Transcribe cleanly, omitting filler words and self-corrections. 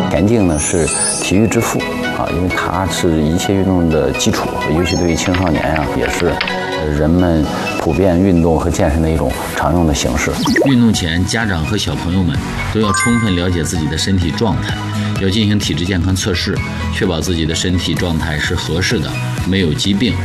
田径呢是体育之父啊，因为它是一切运动的基础，尤其对于青少年啊，也是人们普遍运动和健身的一种常用的形式。 运动前，家长和小朋友们都要充分了解自己的身体状态，要进行体质健康测试，确保自己的身体状态是合适的，没有疾病，